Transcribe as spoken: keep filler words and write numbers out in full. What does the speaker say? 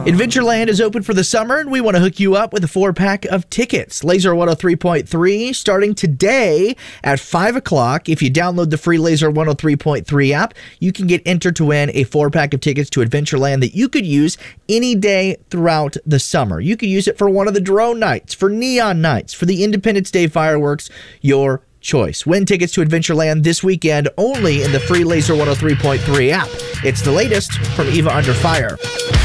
Adventureland is open for the summer, and we want to hook you up with a four-pack of tickets. Laser one oh three point three starting today at five o'clock. If you download the free Laser one oh three point three app, you can get entered to win a four-pack of tickets to Adventureland that you could use any day throughout the summer. You could use it for one of the drone nights, for neon nights, for the Independence Day fireworks, your choice. Win tickets to Adventureland this weekend only in the free Laser one oh three point three app. It's the latest from Eva Under Fire.